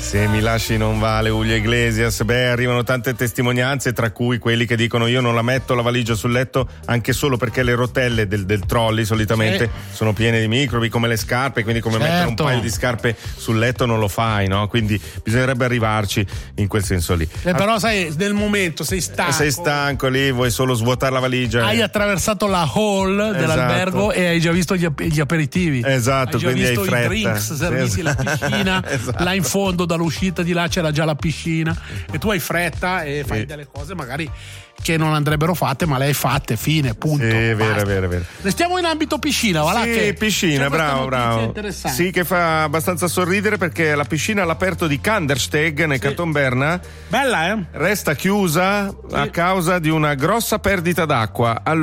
Se mi lasci non vale, Julio Iglesias. Arrivano tante testimonianze, tra cui quelli che dicono: io non la metto la valigia sul letto anche solo perché le rotelle del trolley solitamente sono piene di microbi, come le scarpe, quindi come mettere un paio di scarpe sul letto non lo fai, no? Quindi bisognerebbe arrivarci in quel senso lì. Però sai, nel momento sei stanco lì, vuoi solo svuotare la valigia, hai attraversato la hall dell'albergo e hai già visto gli aperitivi, esatto, hai già quindi visto hai fretta, i drinks serviti, la piscina, là in fondo dall'uscita di là c'era già la piscina e tu hai fretta e fai delle cose magari che non andrebbero fatte, ma le hai fatte, fine, punto. Sì, è vero. Restiamo in ambito piscina, va là. Sì, piscina, bravo. Sì, che fa abbastanza sorridere perché la piscina all'aperto di Kandersteg nel Canton Berna, bella, resta chiusa a causa di una grossa perdita d'acqua.